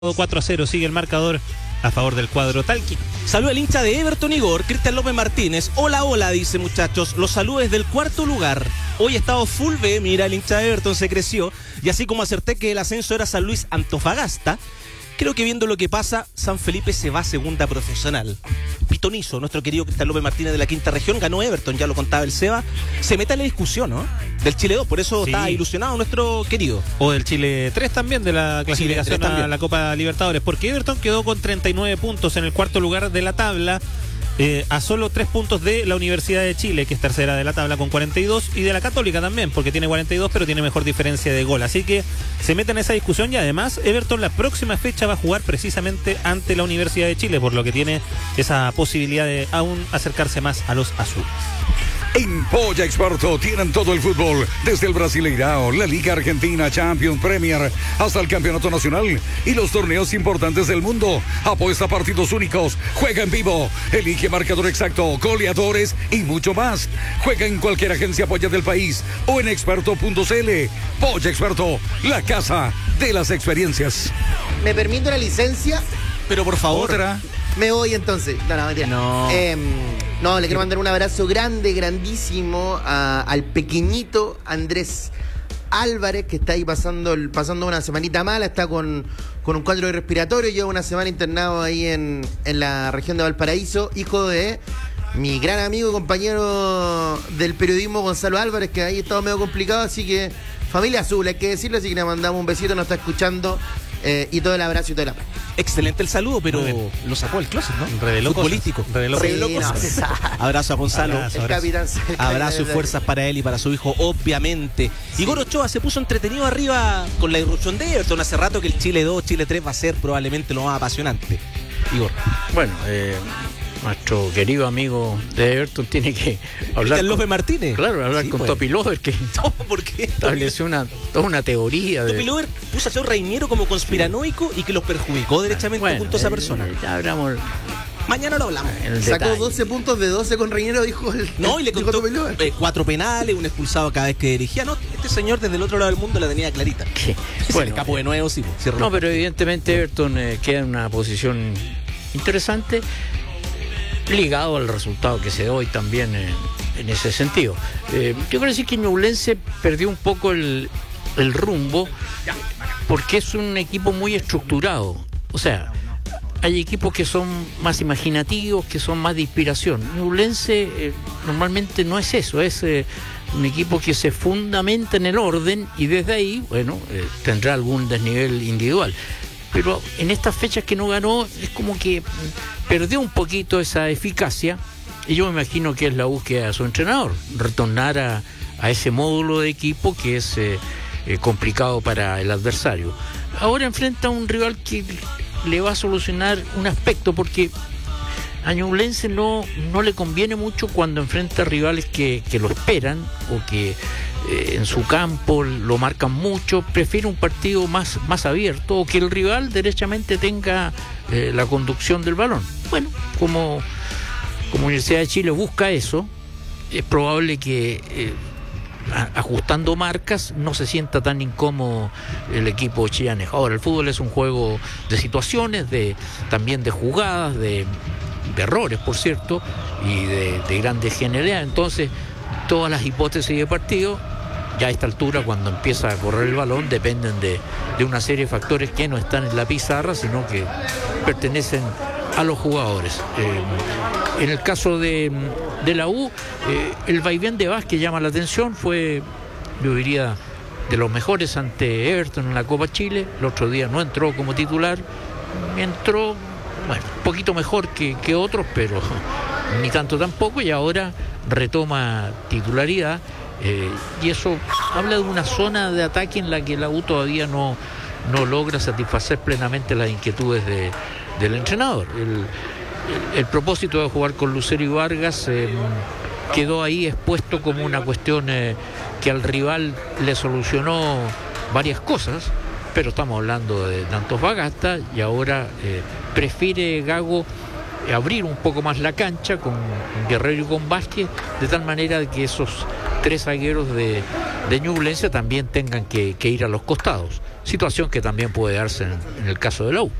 4-0 sigue el marcador a favor del cuadro Talqui. Saluda al hincha de Everton Igor, Cristian López Martínez. Hola, hola, dice muchachos. Los saludos desde el cuarto lugar. Hoy he estado full B, mira, el hincha de Everton se creció. Y así como acerté que el ascenso era San Luis Antofagasta, creo que viendo lo que pasa, San Felipe se va a segunda profesional. Pitonizo, nuestro querido Cristian López Martínez de la quinta región, ganó Everton, ya lo contaba el Seba. Se mete en la discusión, ¿no? Del Chile 2, por eso Sí. está ilusionado nuestro querido. O del Chile 3 también, de la clasificación Chile 3 a también. la Copa Libertadores. Porque Everton quedó con 39 puntos en el cuarto lugar de la tabla. A solo 3 puntos de la Universidad de Chile, que es tercera de la tabla con 42, y de la Católica también, porque tiene 42, pero tiene mejor diferencia de gol. Así que se mete en esa discusión y además Everton la próxima fecha va a jugar precisamente ante la Universidad de Chile, por lo que tiene esa posibilidad de aún acercarse más a los azules. En Polla Experto tienen todo el fútbol, desde el Brasileirao, la Liga Argentina, Champions, Premier, hasta el Campeonato Nacional y los torneos importantes del mundo. Apuesta a partidos únicos, juega en vivo, elige marcador exacto, goleadores y mucho más. Juega en cualquier agencia Polla del país o en experto.cl. Polla Experto, la casa de las experiencias. ¿Me permito la licencia? Pero por favor. Otra. Me voy entonces. No, mentira. No. Le quiero mandar un abrazo grande, grandísimo al pequeñito Andrés Álvarez, que está ahí pasando una semanita mala, está con un cuadro respiratorio, lleva una semana internado ahí en la región de Valparaíso, hijo de mi gran amigo y compañero del periodismo Gonzalo Álvarez, que ahí estaba medio complicado, así que familia azul, hay que decirlo, así que le mandamos un besito, nos está escuchando, y todo el abrazo y todo el apoyo. Excelente el saludo, pero Muy bien. lo sacó del closet, ¿no? Reveló Futbolístico. cosas. Reveló Sí, cosas. no, Abrazo a Gonzalo. Abrazo. El capitán. Abrazo y fuerzas para él y para su hijo, obviamente. Igor Ochoa se puso entretenido arriba con la irrupción de Everton. Hace rato que el Chile 2, Chile 3 va a ser probablemente lo más apasionante. Igor. Bueno, nuestro querido amigo de Everton tiene que hablar Cristian con, López Martínez. claro, hablar Sí, con pues. Topi Lover, que No, ¿por qué? estableció toda una teoría de... Topi Lover puso a Seo Reiniero como conspiranoico y que los perjudicó derechamente Bueno, junto a esa persona. Ya hablamos Mañana lo hablamos. en el Sacó detalle. 12 puntos de 12 con Reñero, dijo el. No, y le dijo contó Topi Lover. 4 penales, un expulsado cada vez que dirigía. No, este señor desde el otro lado del mundo la tenía clarita. Que, Se bueno, le escapó de nuevo, sí. Cierra no, los pero partidos. evidentemente Everton queda en una posición interesante, ligado al resultado que se da hoy también en ese sentido. Yo quiero decir que Ñublense perdió un poco el rumbo, porque es un equipo muy estructurado. O sea, hay equipos que son más imaginativos, que son más de inspiración. Ñublense normalmente no es eso, es un equipo que se fundamenta en el orden y desde ahí, bueno, tendrá algún desnivel individual. Pero en estas fechas que no ganó, es como que perdió un poquito esa eficacia, y yo me imagino que es la búsqueda de su entrenador, retornar a ese módulo de equipo que es complicado para el adversario. Ahora enfrenta a un rival que le va a solucionar un aspecto, porque a Ñublense no le conviene mucho cuando enfrenta rivales que lo esperan o que en su campo lo marcan mucho. Prefiere un partido más abierto, o que el rival derechamente tenga la conducción del balón. Bueno, como Universidad de Chile busca eso, es probable que ajustando marcas no se sienta tan incómodo el equipo chillanejo. Ahora, el fútbol es un juego de situaciones, también de jugadas, de errores, por cierto, y de grandes genialidades. Entonces, todas las hipótesis de partido, ya a esta altura, cuando empieza a correr el balón, dependen de una serie de factores que no están en la pizarra, sino que pertenecen a los jugadores. En el caso de la U, el vaivén de Vázquez llama la atención. Fue, yo diría, de los mejores ante Everton en la Copa Chile. El otro día no entró como titular, entró, bueno, un poquito mejor que otros, pero ni tanto tampoco, y ahora retoma titularidad, y eso habla de una zona de ataque en la que la U todavía no logra satisfacer plenamente las inquietudes del entrenador. El propósito de jugar con Lucero y Vargas quedó ahí expuesto como una cuestión que al rival le solucionó varias cosas, pero estamos hablando de Antofagasta, y ahora prefiere Gago abrir un poco más la cancha con Guerrero y con Vázquez, de tal manera que esos 3 zagueros de Ñublense también tengan que ir a los costados. situación que también puede darse en el caso de la U.